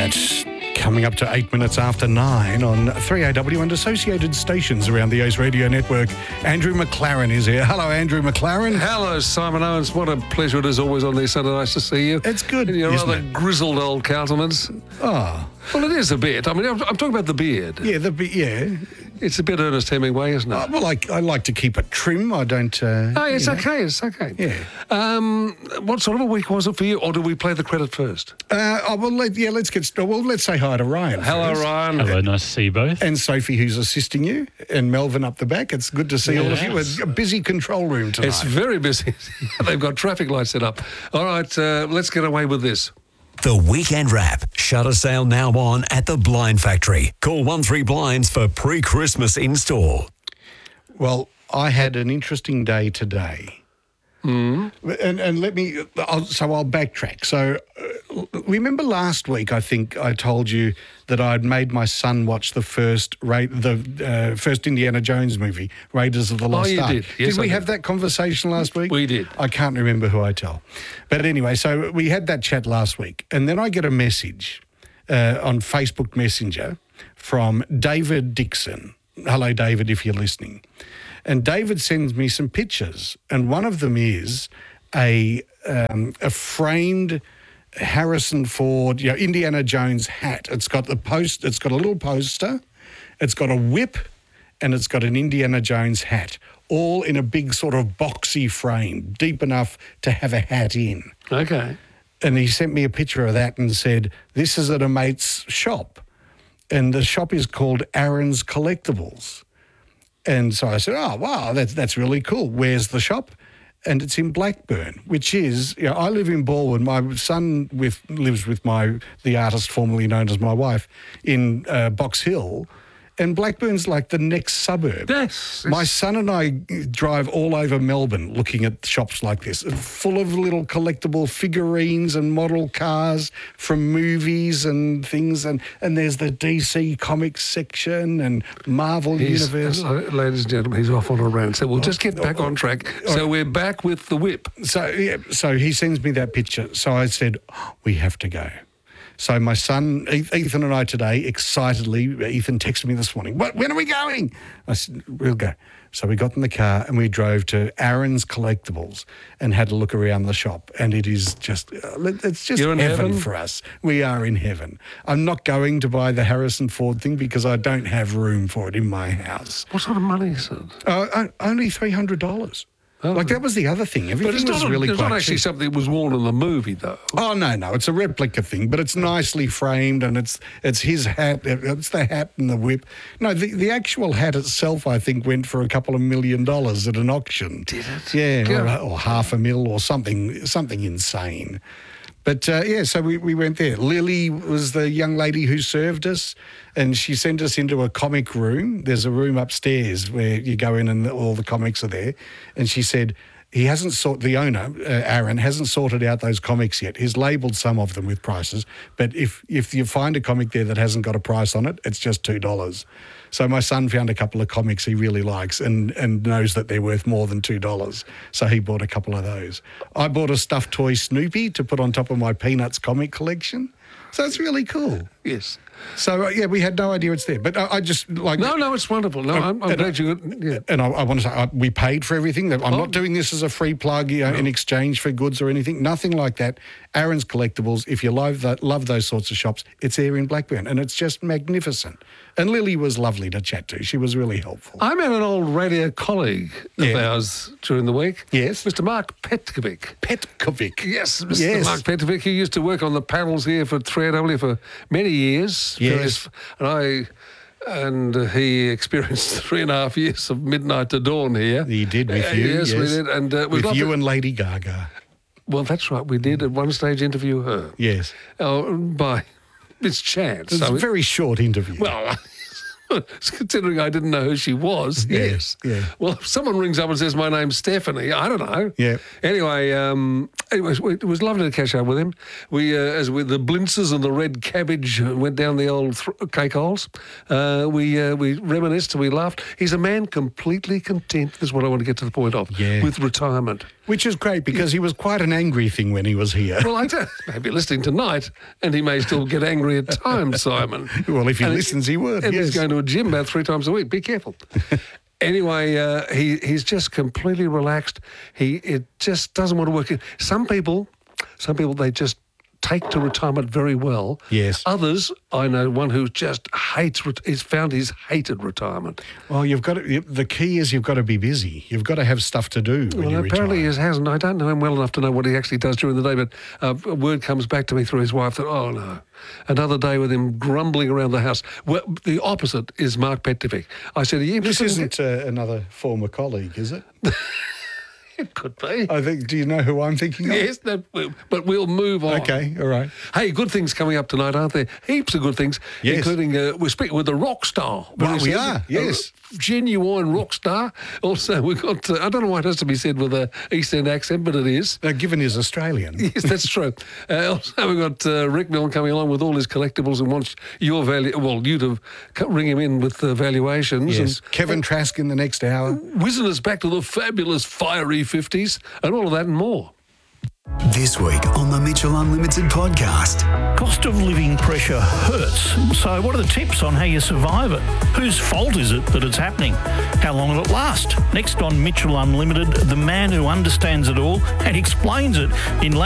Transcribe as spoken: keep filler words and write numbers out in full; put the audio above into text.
right. Coming up to eight minutes after nine on three A W and associated stations around the Ace Radio Network. Andrew McLaren is here. Hello, Andrew McLaren. Hello, Simon Owens. What a pleasure it is always on these Sunday nights to see you. It's good, In your isn't rather it? grizzled old countenance. Oh. Well, it is a bit. I mean, I'm, I'm talking about the beard. Yeah, the be- yeah. It's a bit Ernest Hemingway, isn't it? Uh, well, I, I like to keep it trim. I don't... Uh, oh, it's you know. okay. It's okay. Yeah. Um, what sort of a week was it for you? Or do we play the credit first? Uh, oh, well, let, yeah, let's get started. Well, let's say hi to Ryan. Hello, first. Ryan. Hello, nice to see you both. And Sophie, who's assisting you, and Melvin up the back. It's good to see all of you. Yes. A busy control room tonight. It's very busy. They've got traffic lights set up. All right, uh, let's get away with this. The Weekend Wrap. Shutter sale now on at the Blind Factory. Call one three Blinds for pre-Christmas in-store. Well, I had an interesting day today. Mm. And, and let me, I'll, so I'll backtrack. So uh, remember last week, I think I told you that I'd made my son watch the first Ra- the uh, first Indiana Jones movie, Raiders of the Lost Oh, you Ark. did. Yes, we I have did. that conversation last week? We did. I can't remember who I tell. But anyway, so we had that chat last week. And then I get a message uh, on Facebook Messenger from David Dixon. Hello, David, if you're listening. And David sends me some pictures, and one of them is a um, a framed Harrison Ford, you know, Indiana Jones hat. It's got the post. It's got a little poster. It's got a whip, and it's got an Indiana Jones hat, all in a big sort of boxy frame, deep enough to have a hat in. Okay. And he sent me a picture of that and said, "This is at a mate's shop, and the shop is called Aaron's Collectibles." And so I said, oh, wow, that's, that's really cool. Where's the shop? And it's in Blackburn, which is, you know, I live in Balwyn. My son with lives with my the artist formerly known as my wife in uh, Box Hill. And Blackburn's like the next suburb. Yes. My son and I drive all over Melbourne looking at shops like this, full of little collectible figurines and model cars from movies and things. And, and there's the D C Comics section and Marvel He's, Universe. uh, ladies and gentlemen, he's off on a rant. So we'll just get back on track. So we're back with the whip. So, yeah, so he sends me that picture. So I said, oh, we have to go. So my son, Ethan and I today, excitedly, Ethan texted me this morning, what, when are we going? I said, we'll go. So we got in the car and we drove to Aaron's Collectibles and had a look around the shop. And it is just, uh, it's just You're in heaven, heaven? for us. We are in heaven. I'm not going to buy the Harrison Ford thing because I don't have room for it in my house. What sort of money is it? Uh, o- only three hundred dollars. Oh. Like, that was the other thing. Everything But it's was not, really it's quite not actually cheap. something that was worn in the movie, though. Oh, no, no. It's a replica thing, but it's nicely framed and it's it's his hat. It's the hat and the whip. No, the, the actual hat itself, I think, went for a couple of million dollars at an auction. Did it? Yeah, Yeah. or, or half a mil or something, something insane. But, uh, yeah, so we, we went there. Lily was the young lady who served us, and she sent us into a comic room. There's a room upstairs where you go in and all the comics are there. And she said, he hasn't sort the owner, uh, Aaron, hasn't sorted out those comics yet. He's labelled some of them with prices, but if if you find a comic there that hasn't got a price on it, it's just two dollars. So my son found a couple of comics he really likes and, and knows that they're worth more than two dollars. So he bought a couple of those. I bought a stuffed toy Snoopy to put on top of my Peanuts comic collection. So it's really cool. Yes. So, uh, yeah, we had no idea it's there. But I, I just like... No, no, it's wonderful. No, I'm, I'm and, glad you... Yeah. And I, I want to say, I, we paid for everything. I'm Oh. not doing this as a free plug, you know, No. in exchange for goods or anything. Nothing like that. Aaron's Collectibles, if you love, that, love those sorts of shops, it's here in Blackburn. And it's just magnificent. And Lily was lovely to chat to. She was really helpful. I met an old radio colleague of Yeah. ours during the week. Yes. Mister Mark Petkovic. Petkovic. Yes, Mister Yes. Mark Petkovic. He used to work on the panels here for three A W for many years. Yes. Various- And I... And uh, he experienced three and a half years of midnight to dawn here. He did with Uh, you, yes, we yes. did. And uh, it was With lovely- you and Lady Gaga. Well, that's right. We did at one stage interview her. Yes. Oh, by it's chance. It was So a it- very short interview. well, Considering I didn't know who she was, Yeah, yes. yeah. Well, if someone rings up and says, my name's Stephanie, I don't know. Yeah. Anyway, um, anyways, it was lovely to catch up with him. We, uh, as with the blintzes and the red cabbage went down the old th- cake holes, uh, we uh, we reminisced, we laughed. He's a man completely content, is what I want to get to the point of, Yeah. with retirement. Which is great because he was quite an angry thing when he was here. Well, I don't, maybe listening tonight, and he may still get angry at times, Simon. Well, if he And listens, he would, And yes. he's going to a gym about three times a week. Be careful. Anyway, uh, he he's just completely relaxed. He it just doesn't want to work. Some people, some people, they just take to retirement very well. Yes. Others, I know one who just hates. He's found he's hated retirement. Well, you've got to, the key is you've got to be busy. You've got to have stuff to do when Well, you apparently retire. he hasn't. I don't know him well enough to know what he actually does during the day, but uh, a word comes back to me through his wife that, oh, no, another day with him grumbling around the house. Well, the opposite is Mark Petrovic. I said, are you This interested in- isn't uh, another former colleague, is it? It could be. I think. Do you know who I'm thinking of? Yes, that, but we'll move on. Okay, all right. Hey, good things coming up tonight, aren't there? Heaps of good things, Yes. including uh, we're speaking with a rock star. Well, Very we soon. are, yes. A genuine rock star. Also, we've got, uh, I don't know why it has to be said with a East End accent, but it is. Uh, given he's Australian. Yes, that's true. Uh, also, we've got uh, Rick Milne coming along with all his collectibles and wants your value, well, you to c- ring him in with the valuations. Yes. Kevin Trask in the next hour. And whizzing us back to the fabulous fiery fifties and all of that and more. This week on the Mitchell Unlimited podcast. Cost of living pressure hurts. So what are the tips on how you survive it? Whose fault is it that it's happening? How long will it last? Next on Mitchell Unlimited, the man who understands it all and explains it in